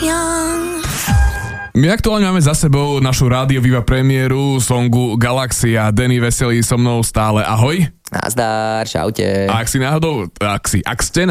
My aktuálne máme za sebou našu Rádio Viva premiéru songu Galaxia. Denny Veselý so mnou stále. Ahoj. Nazdar, čaute. A ak ste